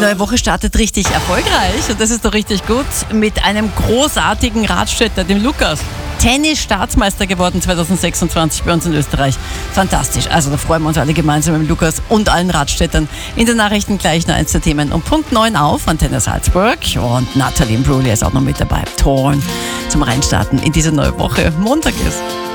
neue Woche startet richtig erfolgreich und das ist doch richtig gut mit einem großartigen Radstädter, dem Lukas. Tennis-Staatsmeister geworden 2026 bei uns in Österreich. Fantastisch. Also da freuen wir uns alle gemeinsam mit Lukas und allen Radstädtern. In den Nachrichten gleich noch eins der Themen. Um Punkt 9 auf Antenne Salzburg und Natalie Imbruglia ist auch noch mit dabei. Toll zum Reinstarten in diese neue Woche. Montag ist.